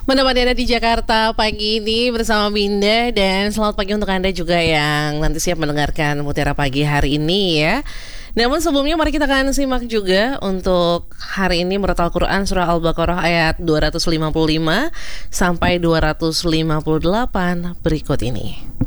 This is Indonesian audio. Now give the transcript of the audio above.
Menemani Anda di Jakarta pagi ini bersama Binda. Dan selamat pagi untuk Anda juga yang nanti siap mendengarkan Mutiara Pagi hari ini ya. Namun sebelumnya mari kita akan simak juga untuk hari ini menurut Al-Quran surah Al-Baqarah ayat 255 sampai 258 berikut ini.